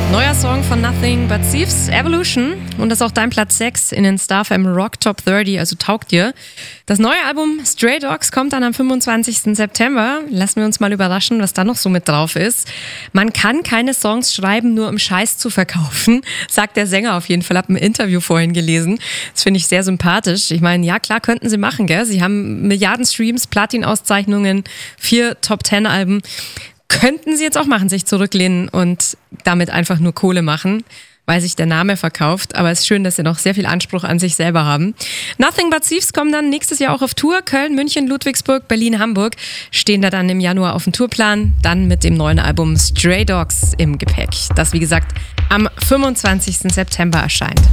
Neuer Song von Nothing But Thieves, Evolution. Und das ist auch dein Platz 6 in den StarFM Rock Top 30, also taugt dir. Das neue Album Stray Dogs kommt dann am 25. September. Lassen wir uns mal überraschen, was da noch so mit drauf ist. Man kann keine Songs schreiben, nur um Scheiß zu verkaufen, sagt der Sänger auf jeden Fall. Hab ein Interview vorhin gelesen. Das finde ich sehr sympathisch. Ich meine, ja klar, könnten sie machen, gell? Sie haben Milliarden Streams, Platin-Auszeichnungen, 4 Top-10-Alben. Könnten sie jetzt auch machen, sich zurücklehnen und damit einfach nur Kohle machen, weil sich der Name verkauft. Aber es ist schön, dass sie noch sehr viel Anspruch an sich selber haben. Nothing But Thieves kommen dann nächstes Jahr auch auf Tour. Köln, München, Ludwigsburg, Berlin, Hamburg stehen da dann im Januar auf dem Tourplan. Dann mit dem neuen Album Stray Dogs im Gepäck. Das, wie gesagt, am 25. September erscheint.